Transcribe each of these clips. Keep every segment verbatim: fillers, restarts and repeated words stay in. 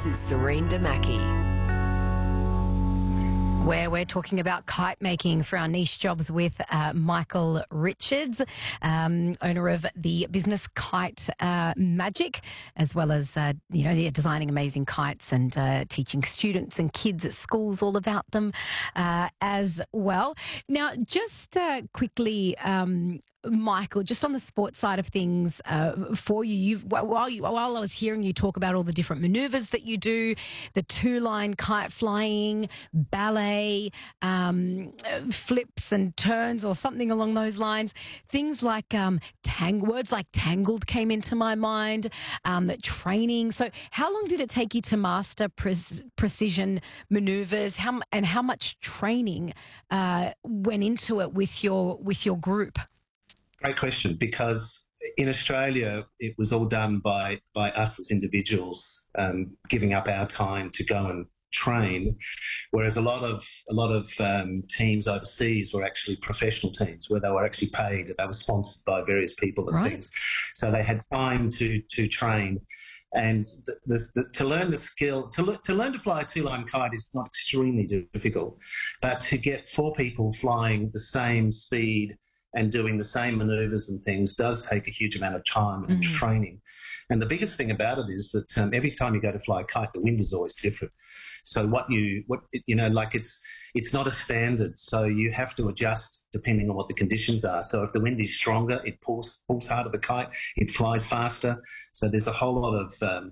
This is Serene Damaki. Where we're talking about kite making for our niche jobs with uh, Michael Richards, um, owner of the business Kite uh, Magic, as well as, uh, you know, designing amazing kites and uh, teaching students and kids at schools all about them uh, as well. Now, just uh, quickly, um, Michael, just on the sports side of things uh, for you, you've, while, you, while I was hearing you talk about all the different manoeuvres that you do, the two-line kite flying, ballet, um, flips and turns or something along those lines, things like um, tang words like tangled came into my mind, um, training. So how long did it take you to master pre precision manoeuvres, how, and how much training uh, went into it with your, with your group? Great question, because in Australia it was all done by by us as individuals, um, giving up our time to go and train, whereas a lot of a lot of um, teams overseas were actually professional teams where they were actually paid, they were sponsored by various people and right. things, so they had time to to train. And the, the, the, to learn the skill, to, le to learn to fly a two-line kite is not extremely difficult, but to get four people flying the same speed and doing the same manoeuvres and things does take a huge amount of time and mm-hmm. training. And the biggest thing about it is that um, every time you go to fly a kite, the wind is always different. So what you, what you know, like it's it's not a standard. So you have to adjust depending on what the conditions are. So if the wind is stronger, it pulls pulls harder the kite, it flies faster. So there's a whole lot of um,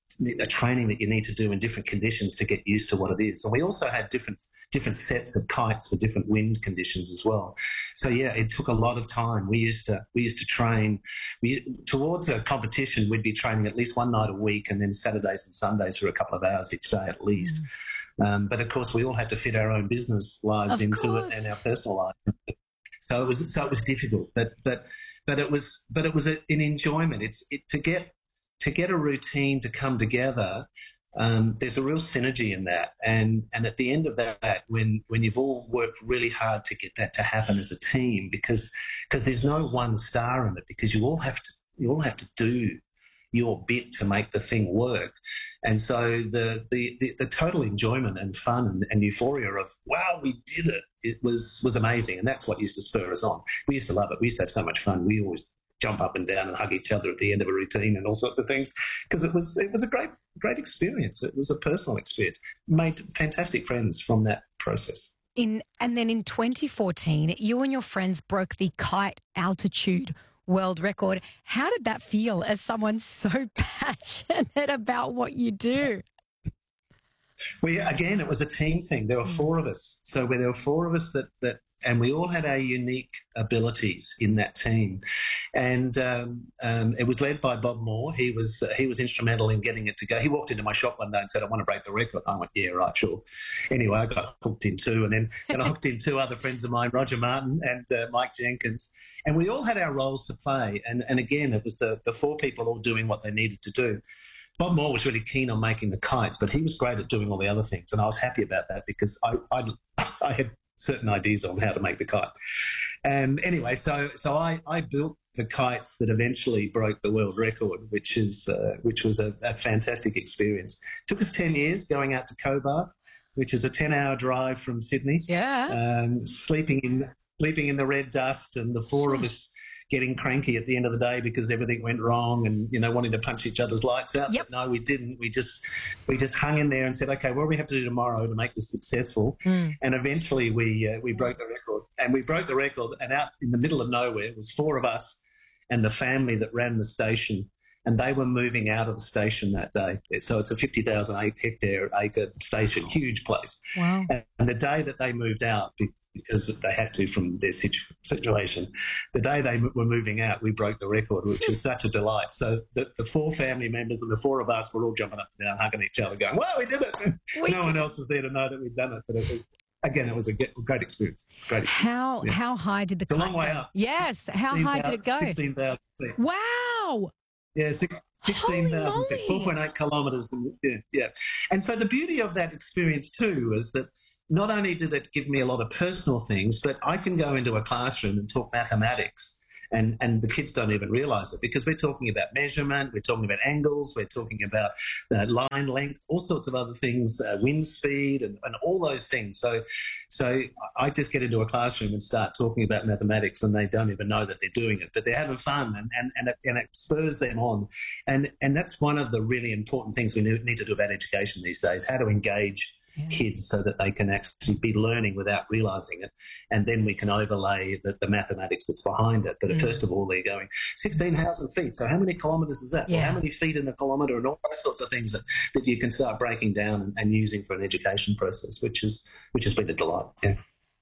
a training that you need to do in different conditions to get used to what it is. And we also had different different sets of kites for different wind conditions as well. So yeah, it took a lot of time. We used to we used to train we, towards a competition. We'd be training at least one night a week, and then Saturdays and Sundays for a couple of hours each day at least. Mm. Um, but of course, we all had to fit our own business lives of into course. it and our personal life. So it was so it was difficult, but but but it was but it was a, an enjoyment. It's it, to get. To get a routine to come together, um, there's a real synergy in that. And and at the end of that, when when you've all worked really hard to get that to happen as a team, because because there's no one star in it, because you all have to you all have to do your bit to make the thing work. And so the the the, the total enjoyment and fun and, and euphoria of wow, we did it, it was was amazing. And that's what used to spur us on. We used to love it. We used to have so much fun. We always jump up and down and hug each other at the end of a routine and all sorts of things, because it was it was a great great experience. It was a personal experience. Made fantastic friends from that process. In and then in twenty fourteen, you and your friends broke the kite altitude world record. How did that feel as someone so passionate about what you do? We again, it was a team thing. There were four of us, so where there were four of us that that. And we all had our unique abilities in that team, and um, um, it was led by Bob Moore. He was uh, he was instrumental in getting it to go. He walked into my shop one day and said, "I want to break the record." I went, "Yeah, right, sure." Anyway, I got hooked in too, and then and I hooked in two other friends of mine, Roger Martin and uh, Mike Jenkins, and we all had our roles to play. And and again, it was the the four people all doing what they needed to do. Bob Moore was really keen on making the kites, but he was great at doing all the other things, and I was happy about that because I I, I had certain ideas on how to make the kite. And anyway, so so I, I built the kites that eventually broke the world record, which is uh, which was a, a fantastic experience. Took us ten years going out to Cobar, which is a ten-hour drive from Sydney. Yeah. Um, sleeping in sleeping in the red dust, and the four of us getting cranky at the end of the day because everything went wrong, and you know wanting to punch each other's lights out. Yep. But no, we didn't. We just we just hung in there and said, okay, what do we have to do tomorrow to make this successful? Mm. And eventually we uh, we broke the record, and we broke the record. And out in the middle of nowhere, it was four of us and the family that ran the station, and they were moving out of the station that day. So it's a fifty thousand hectare acre station, huge place. Wow! And the day that they moved out, because they had to from their situ situation. The day they m were moving out, we broke the record, which was such a delight. So the, the four family members and the four of us were all jumping up and down, hugging each other, going, wow, we did it. We no did. one else was there to know that we'd done it, but it was, again, it was a great experience. Great experience. How, yeah. how high did the It's a long go? way up. Yes. How high did it go? sixteen thousand feet. Wow. Yeah, sixteen thousand feet, four point eight kilometres. Yeah, yeah. And so the beauty of that experience too is that not only did it give me a lot of personal things, but I can go into a classroom and talk mathematics And, and the kids don't even realise it because we're talking about measurement, we're talking about angles, we're talking about uh, line length, all sorts of other things, uh, wind speed and, and all those things. So, so I just get into a classroom and start talking about mathematics and they don't even know that they're doing it, but they're having fun and, and, and, it, and it spurs them on. And, and that's one of the really important things we need to do about education these days, how to engage yeah. kids so that they can actually be learning without realising it. And then we can overlay the, the mathematics that's behind it. But mm. first of all, they're going sixteen thousand feet. So how many kilometres is that? Yeah. Well, how many feet in a kilometre and all those sorts of things that, that you can start breaking down and, and using for an education process, which is which has been a delight. Yeah.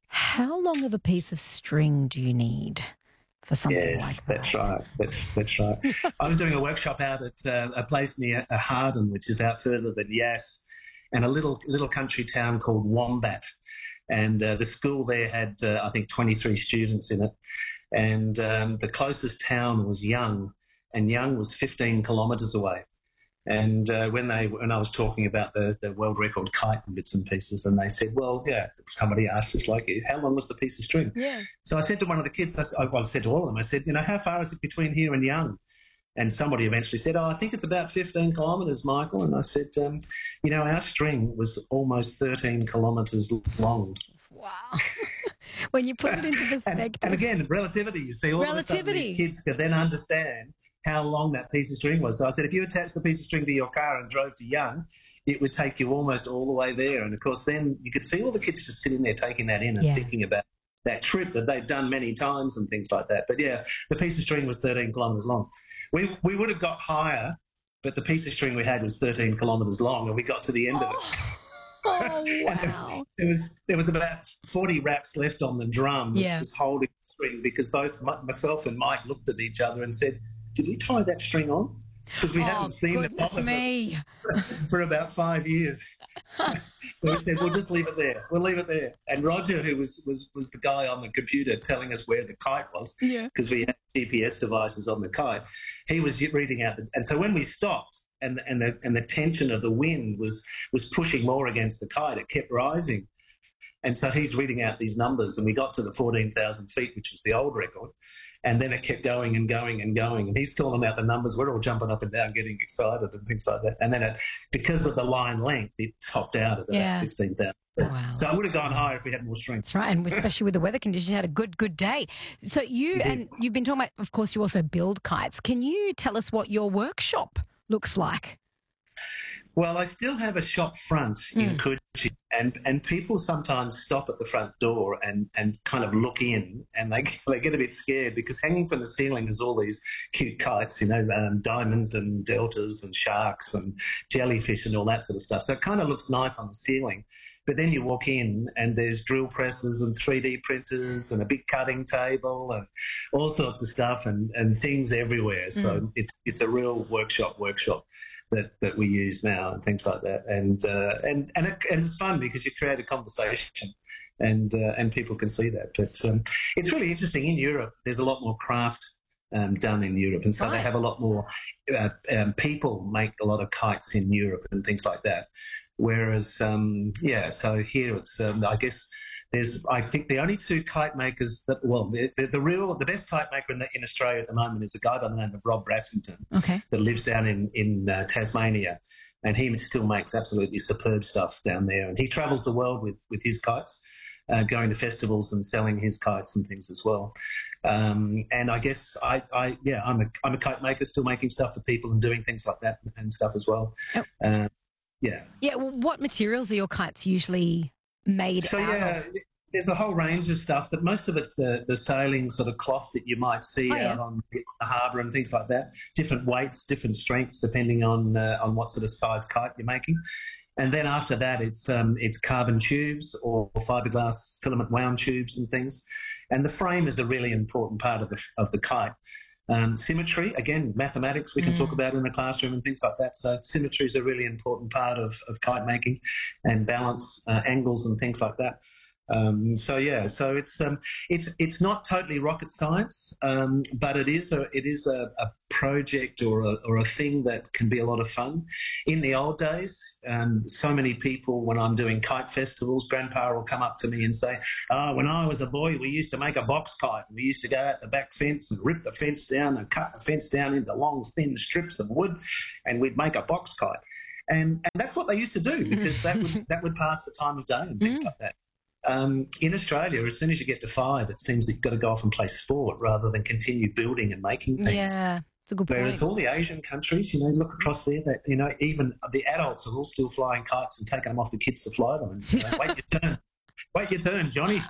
How long of a piece of string do you need for something yes, like that? That's right. That's that's right. I was doing a workshop out at uh, a place near uh, Harden, which is out further than Yass, and a little little country town called Wombat. And uh, the school there had, uh, I think, twenty-three students in it. And um, the closest town was Young, and Young was fifteen kilometres away. And uh, when they when I was talking about the, the world record kite and bits and pieces, and they said, well, yeah, somebody asked just like you, how long was the piece of string? Yeah. So I said to one of the kids, I, well, I said to all of them, I said, you know, how far is it between here and Young? And somebody eventually said, oh, I think it's about fifteen kilometres, Michael. And I said, um, you know, our string was almost thirteen kilometres long. Wow. When you put it into perspective. and, and again, relativity. You see, all relativity. Of a sudden these kids could then understand how long that piece of string was. So I said, if you attached the piece of string to your car and drove to Young, it would take you almost all the way there. And, of course, then you could see all the kids just sitting there taking that in and yeah. thinking about that trip that they've done many times and things like that. But, yeah, the piece of string was thirteen kilometres long. We we would have got higher, but the piece of string we had was thirteen kilometres long, and we got to the end oh. of it. Oh, wow. there was there was about forty wraps left on the drum, which yeah. was holding the string, because both myself and Mike looked at each other and said, did we tie that string on? Because we oh, hadn't seen it me. for about five years. So, so we said, we'll just leave it there. We'll leave it there. And Roger, who was, was, was the guy on the computer telling us where the kite was, because yeah. we had G P S devices on the kite, he was reading out. The, and so when we stopped and, and, the, and the tension of the wind was, was pushing more against the kite, it kept rising. And so he's reading out these numbers, and we got to the fourteen thousand feet, which was the old record. And then it kept going and going and going. And he's calling out the numbers. We're all jumping up and down, getting excited and things like that. And then it, because of the line length, it topped out at yeah. about sixteen thousand. Wow. So I would have gone higher if we had more strength. That's right. And especially with the weather conditions, you had a good, good day. So you, Indeed. And you've been talking about, of course, you also build kites. Can you tell us what your workshop looks like? Well, I still have a shop front mm. in Coogee, and, and people sometimes stop at the front door and, and kind of look in, and they they get a bit scared because hanging from the ceiling is all these cute kites, you know, um, diamonds and deltas and sharks and jellyfish and all that sort of stuff. So it kind of looks nice on the ceiling. But then you walk in and there's drill presses and three D printers and a big cutting table and all sorts of stuff and, and things everywhere. So mm. it's it's a real workshop workshop. That, that we use now and things like that, and uh, and and, it, and it's fun because you create a conversation, and uh, and people can see that. But um, it's really interesting. In Europe, there's a lot more craft um, done in Europe, and so right. they have a lot more uh, um, people make a lot of kites in Europe and things like that. Whereas, um, yeah, so here it's um, I guess. There's, I think, the only two kite makers that, well, the, the, the real, the best kite maker in, the, in Australia at the moment is a guy by the name of Rob Brassington, okay. that lives down in in uh, Tasmania, and he still makes absolutely superb stuff down there. And he travels the world with with his kites, uh, going to festivals and selling his kites and things as well. Um, and I guess I, I, yeah, I'm a I'm a kite maker, still making stuff for people and doing things like that and stuff as well. Oh. Uh, yeah. Yeah. Well, what materials are your kites usually made so, out yeah, of? There's a whole range of stuff, but most of it's the, the sailing sort of cloth that you might see oh, out yeah. on the harbour and things like that. Different weights, different strengths, depending on uh, on what sort of size kite you're making. And then after that, it's um, it's carbon tubes or fiberglass filament wound tubes and things. And the frame is a really important part of the of the kite. Um, symmetry, again, mathematics we can mm. talk about in the classroom and things like that. So symmetry is a really important part of, of kite making, and balance, uh, angles and things like that. Um, so yeah, so it's um, it's it's not totally rocket science, um, but it is a it is a, a project or a, or a thing that can be a lot of fun. In the old days, um, so many people, when I'm doing kite festivals, Grandpa will come up to me and say, "Oh, when I was a boy, we used to make a box kite. We used to go out the back fence and rip the fence down and cut the fence down into long, thin strips of wood, and we'd make a box kite." And and that's what they used to do, because that would that would pass the time of day and things like that. Um, in Australia, as soon as you get to five, it seems that you've got to go off and play sport rather than continue building and making things. Yeah, it's a good point. Whereas all the Asian countries, you know, look across there, that, you know, even the adults are all still flying kites and taking them off the kids to fly them. And, you know, wait your turn, wait your turn, Johnny.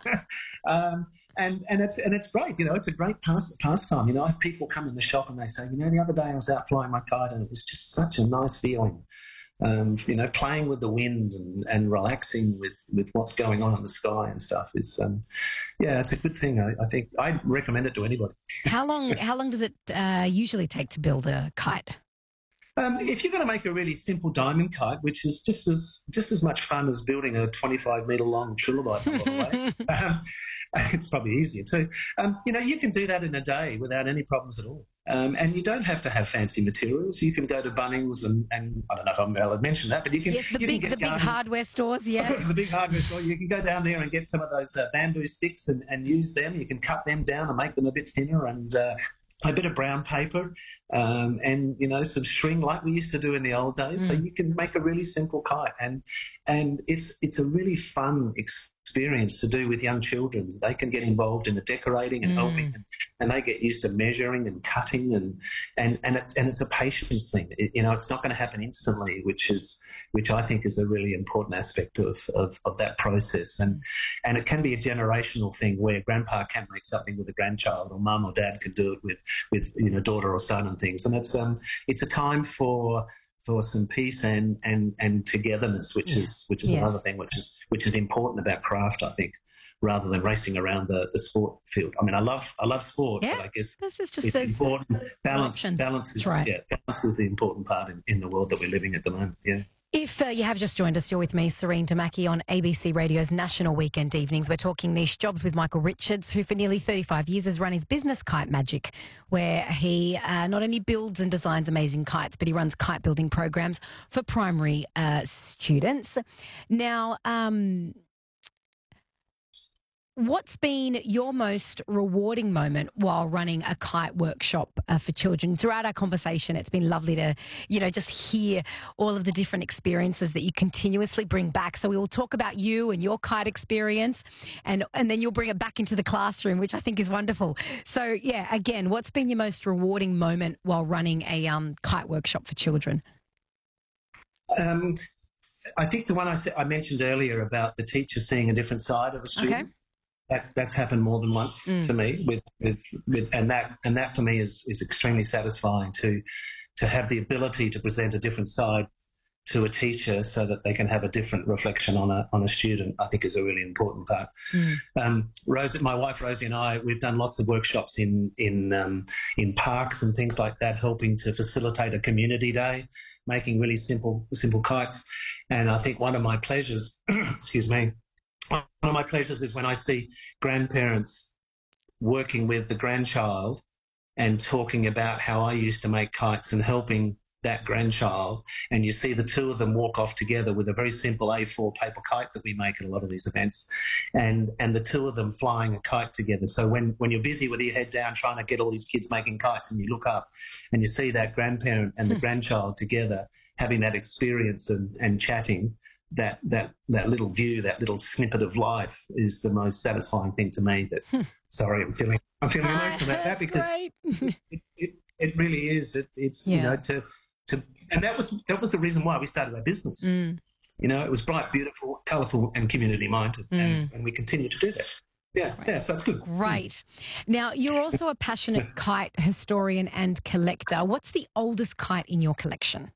um, and and it's and it's great, you know, it's a great past, pastime. You know, I have people come in the shop and they say, you know, the other day I was out flying my kite and it was just such a nice feeling. Um, you know, playing with the wind and, and relaxing with, with what's going on in the sky and stuff is, um, yeah, it's a good thing. I, I think I'd recommend it to anybody. How long? How long does it uh, usually take to build a kite? Um, if you're going to make a really simple diamond kite, which is just as just as much fun as building a twenty-five metre long trilobite in a lot of ways, um, it's probably easier too. Um, you know, you can do that in a day without any problems at all. Um, and you don't have to have fancy materials. You can go to Bunnings and, and I don't know if I'm able to mention that, but you can. Yes, the you big can get the big garden, hardware stores. Yes, the big hardware store. You can go down there and get some of those uh, bamboo sticks and, and use them. You can cut them down and make them a bit thinner and. Uh, a bit of brown paper um, and, you know, some string like we used to do in the old days. Mm. So you can make a really simple kite. And and it's it's a really fun experience to do with young children. They can get involved in the decorating and mm. helping, and, and they get used to measuring and cutting. And and and it's, and it's a patience thing. It, you know, it's not going to happen instantly, which is which I think is a really important aspect of, of, of that process. And and it can be a generational thing where grandpa can make something with a grandchild, or mum or dad can do it with with you know daughter or son and things. And it's um it's a time for for some peace and and and togetherness, which yeah. is which is yeah. another thing which is which is important about craft, I think, rather than racing around the, the sport field. I mean, I love I love sport, yeah. but I guess this is just it's important. Balance options. balance is right. yeah, balance is the important part in, in the world that we're living at the moment. Yeah. If uh, you have just joined us, you're with me, Serene Damaki, on A B C Radio's National Weekend Evenings. We're talking niche jobs with Michael Richards, who for nearly thirty-five years has run his business Kite Magic, where he uh, not only builds and designs amazing kites, but he runs kite building programs for primary uh, students. Now, um, what's been your most rewarding moment while running a kite workshop uh, for children? Throughout our conversation, it's been lovely to, you know, just hear all of the different experiences that you continuously bring back. So we will talk about you and your kite experience, and, and then you'll bring it back into the classroom, which I think is wonderful. So, yeah, again, what's been your most rewarding moment while running a um, kite workshop for children? Um, I think the one I, said, I mentioned earlier about the teacher seeing a different side of a student. Okay. That's that's happened more than once mm. to me, with, with with and that and that for me is is extremely satisfying to to have the ability to present a different side to a teacher so that they can have a different reflection on a on a student. I think is a really important part. Mm. Um, Rosie, my wife Rosie, and I, we've done lots of workshops in in um, in parks and things like that, helping to facilitate a community day, making really simple simple kites. And I think one of my pleasures, excuse me. One of my pleasures is when I see grandparents working with the grandchild and talking about how I used to make kites and helping that grandchild, and you see the two of them walk off together with a very simple A four paper kite that we make at a lot of these events, and and the two of them flying a kite together. So when, when you're busy with your head down trying to get all these kids making kites, and you look up and you see that grandparent and the grandchild together having that experience and, and chatting, that that that little view, that little snippet of life is the most satisfying thing to me. That hmm. sorry, I'm feeling I'm feeling emotional about that because it, it, it really is. It, it's yeah. you know to to and that was that was the reason why we started our business. Mm. You know, it was bright, beautiful, colourful, and community minded, mm. and, and we continue to do that. Yeah, Great. yeah, so that's good. Great. Mm. Now, you're also a passionate kite historian and collector. What's the oldest kite in your collection?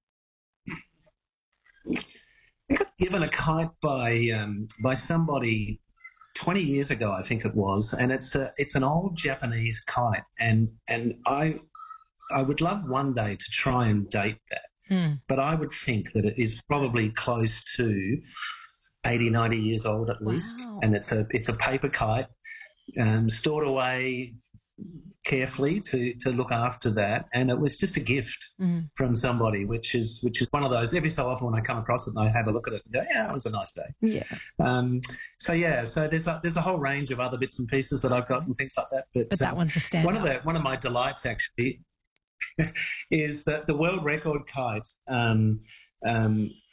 I got given a kite by um, by somebody twenty years ago, I think it was, and it's a it's an old Japanese kite, and and I I would love one day to try and date that, mm. but I would think that it is probably close to eighty, ninety years old at least, Wow. and it's a it's a paper kite um, stored away carefully to to look after that, and it was just a gift Mm. from somebody, which is which is one of those. Every so often when I come across it and I have a look at it and go, yeah, it was a nice day. Yeah. Um, so yeah, so there's a, there's a whole range of other bits and pieces that I've got and things like that. But, But that um, one's a standout. one of the one of my delights actually is that the world record kite um, um,